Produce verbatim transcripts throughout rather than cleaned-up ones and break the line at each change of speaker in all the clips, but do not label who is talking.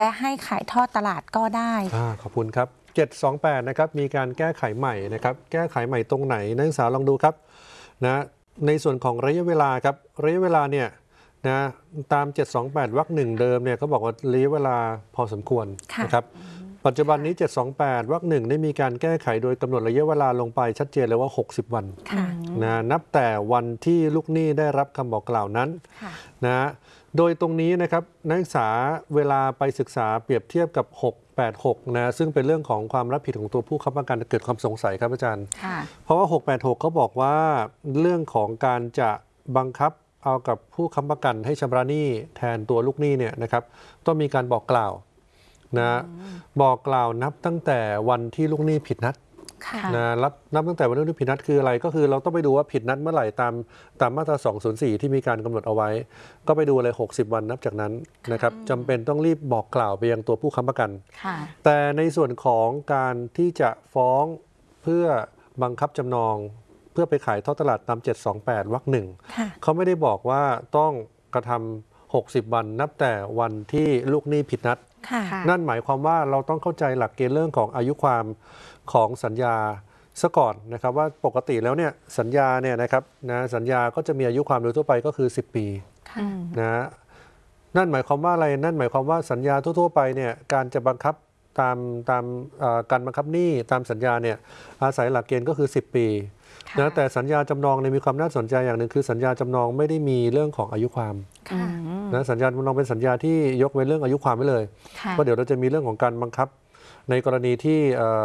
และให้ขายทอดตลาดก็ได้
ขอบคุณครับเจ็ดสองแปดนะครับมีการแก้ไขใหม่นะครับแก้ไขใหม่ตรงไหนนักศึกษาลองดูครับนะในส่วนของระยะเวลาครับระยะเวลาเนี่ยนะตามเจ็ดสองแปดวรรคหนึ่งเดิมเนี่ยเขาบอกว่าระยะเวลาพอสมควรนะครับปัจจุบันนี้เจ็ดสองแปดวรรคหนึ่งได้มีการแก้ไขโดยกำหนดระยะเวลาลงไปชัดเจนเลยว่าหกสิบวันนะนับแต่วันที่ลูกหนี้ได้รับคำบอกกล่าวนั้นนะโดยตรงนี้นะครับนักศึกษาเวลาไปศึกษาเปรียบเทียบกับหกแปดหกนะซึ่งเป็นเรื่องของความรับผิดของตัวผู้ค้ำประกันเกิดความสงสัยครับอาจารย์เพราะว่าหกแปดหกเขาบอกว่าเรื่องของการจะบังคับเอากับผู้ค้ำประกันให้ชำระหนี้แทนตัวลูกหนี้เนี่ยนะครับต้องมีการบอกกล่าวนะบอกกล่าวนับตั้งแต่วันที่ลูกหนี้ผิดนัดนะรับนับตั้งแต่วันที่ผิดนัดคืออะไรก็คือเราต้องไปดูว่าผิดนัดเมื่อไหร่ตามตามมาตราสองศูนย์สี่ที่มีการกำหนดเอาไว้ก็ไปดูเลยหกสิบวันนับจากนั้นนะครับจำเป็นต้องรีบบอกกล่าวไปยังตัวผู้ค้ำประกันแต่ในส่วนของการที่จะฟ้องเพื่อบังคับจำนองเพื่อไปขายทอดตลาดตามเจ็ดสองแปดวรรคหนึ่งเขาไม่ได้บอกว่าต้องกระทำหกสิบวันนับแต่วันที่ลูกหนี้ผิดนัดนั่นหมายความว่าเราต้องเข้าใจหลักเกณฑ์เรื่องของอายุความของสัญญาซะก่อนนะครับว่าปกติแล้วเนี่ยสัญญาเนี่ยนะครับนะสัญญาก็จะมีอายุความโดยทั่วไปก็คือสิบปีนะนั่นหมายความว่าอะไรนั่นหมายความว่าสัญญาทั่วๆไปเนี่ยการจะบังคับตามตามการบังคับหนี้ตามสัญญาเนี่ยอาศัยหลักเกณฑ์ก็คือสิบปีนะแต่สัญญาจำนองเนี่ยมีความน่าสนใจอย่างหนึ่งคือสัญญาจำนองไม่ได้มีเรื่องของอายุความนะสัญญาจำนองเป็นสัญญาที่ยกเว้นเรื่องอายุความไว้เลยเพราะเดี๋ยวเราจะมีเรื่องของการบังคับในกรณีที่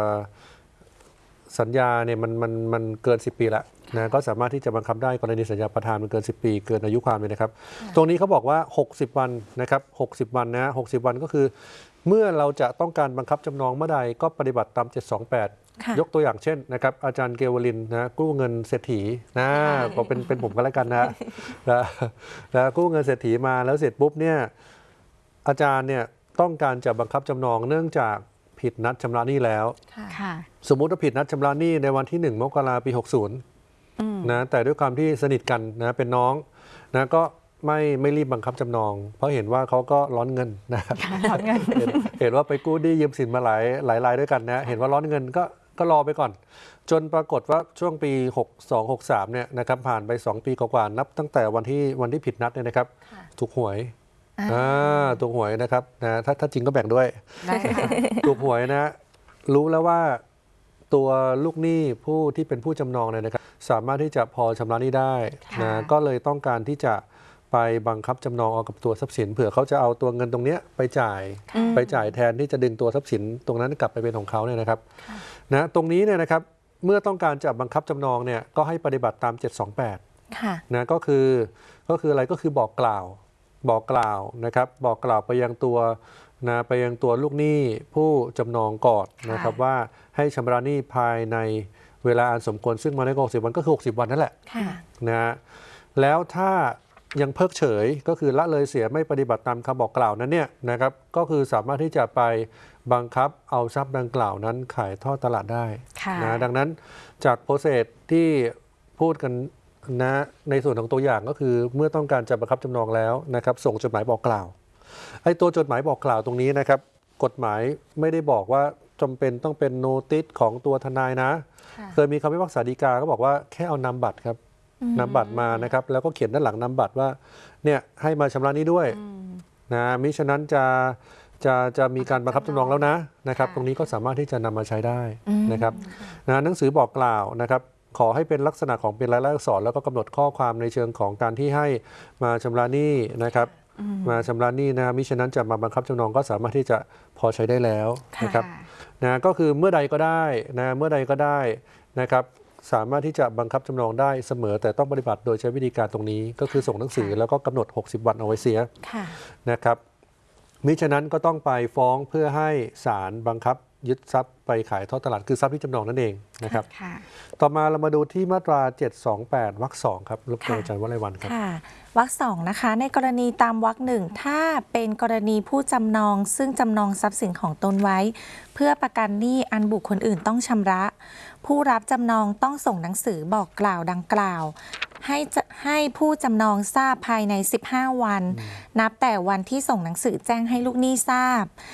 สัญญาเนี่ยมันมันมันเกินสิบปีแล้วนะก็สามารถที่จะบังคับได้กรณีสัญญาประทานมันเกินสิบปีเกินอายุความเลยนะครับตรงนี้เขาบอกว่าหกสิบวันนะครับหกสิบวันนะหกสิบวันก็คือเมื่อเราจะต้องการบังคับจำนองเมื่อใดก็ปฏิบัติตามเจ็ดสองแปดยกตัวอย่างเช่นนะครับอาจารย์เกวลินนะกู้เงินเศรษฐีนะบอกเป็นเป็นผมก็แล้วกันนะแล้วกู้เงินเศรษฐีมาแล้วเสร็จปุ๊บเนี่ยอาจารย์เนี่ยต้องการจะบังคับจำนองเนื่องจากผิดนัดชำระหนี้แล้วสมมุติว่าผิดนัดชำระหนี้ในวันที่หนึ่งมกราคมปีหกสิบนะแต่ด้วยความที่สนิทกันนะเป็นน้องนะก็ไม่ไม่รีบบังคับจำนองเพราะเห็นว่าเขาก็ร้อนเงินนะครับร้อนเงินเห็นว่าไปกู้หนี้ยืมสินมาหลายหลายรายด้วยกันนะเห็นว่าร้อนเงินก็ก็รอไปก่อนจนปรากฏว่าช่วงปีหกสอง หกสามเนี่ยนะครับผ่านไปสองปีกว่านับตั้งแต่วันที่วันที่ผิดนัดเนี่ยนะครับถูกหวยถูกหวยนะครับนะถ้าถ้าจริงก็แบ่งด้วยถูกหวยนะรู้แล้วว่าตัวลูกหนี้ผู้ที่เป็นผู้จำนองเนี่ยนะครับสามารถที่จะพอชำระหนี้ได้นะก็เลยต้องการที่จะไปบังคับจำนองเอากับตัวทรัพย์สินเผื่อเขาจะเอาตัวเงินตรงนี้ไปจ่ายไปจ่ายแทนที่จะดึงตัวทรัพย์สินตรงนั้นกลับไปเป็นของเขาเนี่ยนะครับนะตรงนี้เนี่ยนะครับเมื่อต้องการจะบังคับจำนองเนี่ยก็ให้ปฏิบัติตามเจ็ดสองแปดนะก็คือก็คืออะไรก็คือบอกกล่าวบอกกล่าวนะครับบอกกล่าวไปยังตัวนะไปยังตัวลูกหนี้ผู้จำนองก่อนนะครับว่าให้ชำระหนี้ภายในเวลาอันสมควรซึ่งมาในหกสิบวันก็คือหกสิบวันนั่นแหละนะแล้วถ้ายังเพิกเฉยก็คือละเลยเสียไม่ปฏิบัติตามคำบอกกล่าวนั้นเนี่ยนะครับก็คือสามารถที่จะไปบังคับเอาทรัพย์ดังกล่าวนั้นขายทอดตลาดได้นะดังนั้นจากโปรเซสที่พูดกันนะในส่วนของตัวอย่างก็คือเมื่อต้องการจะบังคับจำนองแล้วนะครับส่งจดหมายบอกกล่าวไอ้ตัวจดหมายบอกกล่าวตรงนี้นะครับกฎหมายไม่ได้บอกว่าจำเป็นต้องเป็นโนติสของตัวทนายนะเคยมีคำพิพากษาฎีกาก็บอกว่าแค่เอานามบัตรครับนามบัตรมานะครับแล้วก็เขียนด้านหลังนามบัตรว่าเนี่ยให้มาชำระนี้ด้วยนะมิฉะนั้นจะจะจะมีการบังคับจำนองแล้วนะนะครับตรงนี้ก็สามารถที่จะนำมาใช้ได้นะครับนะหนังสือบอกกล่าวนะครับขอให้เป็นลักษณะของเป็นรายลักษณ์อักษรแล้วก็กำหนดข้อความในเชิงของการที่ให้มาชำระหนี้นะครับมาชำระหนี้นะมิฉะนั้นจะมาบังคับจำนองก็สามารถที่จะพอใช้ได้แล้วนะครับนะก็คือเมื่อใดก็ได้นะเมื่อใดก็ได้นะครับสามารถที่จะบังคับจำนองได้เสมอแต่ต้องปฏิบัติโดยใช้วิธีการตรงนี้ก็คือส่งหนังสือแล้วก็กำหนดหกสิบวันเอาไว้เสียนะครับมิฉะนั้นก็ต้องไปฟ้องเพื่อให้ศาลบังคับยึดทรัพย์ไปขายทอดตลาดคือทรัพย์ที่จำนองนั่นเองนะครับต่อมาเรามาดูที่มาตราเจ็ดสองแปดวรรคสองครับรบกวนอาจารย์วลัยวันครับ
วรรคสองนะคะในกรณีตามวรรคหนึ่งถ้าเป็นกรณีผู้จำนองซึ่งจำนองทรัพย์สินของตนไว้เพื่อประกันหนี้อันบุคคลอื่นต้องชำระผู้รับจำนองต้องส่งหนังสือบอกกล่าวดังกล่าวให้ให้ผู้จำนองทราบภายในสิบห้าวันนับแต่วันที่ส่งหนังสือแจ้งให้ลูกหนี้ทราบ